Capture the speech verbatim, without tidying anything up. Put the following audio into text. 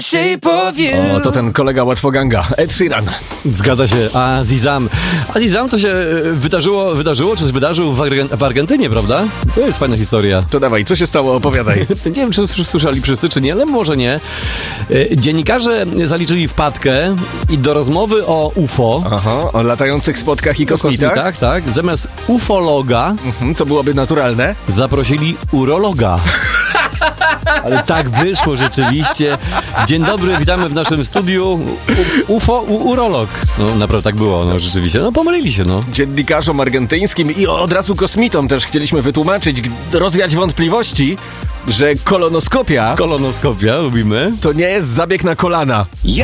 O, to ten kolega łatwoganga, Ed Sheeran. Zgadza się, Azizam. Azizam to się e, wydarzyło, wydarzyło, czy wydarzył w, Argen- w Argentynie, prawda? To jest fajna historia. To dawaj, co się stało, opowiadaj. Nie wiem, czy słyszeli wszyscy, czy nie, ale może nie. E, Dziennikarze zaliczyli wpadkę i do rozmowy o U F O. Aha, o latających spotkach i kosmitach? Tak, tak. Zamiast ufologa Mhm, co byłoby naturalne? zaprosili urologa. Ale tak wyszło rzeczywiście. Dzień dobry, witamy w naszym studiu. U, UFO, u, urolog. No naprawdę tak było, no rzeczywiście. No pomylili się, no. Dziennikarzom argentyńskim i od razu kosmitom też chcieliśmy wytłumaczyć, g- rozwiać wątpliwości, że kolonoskopia Kolonoskopia, lubimy. to nie jest zabieg na kolana.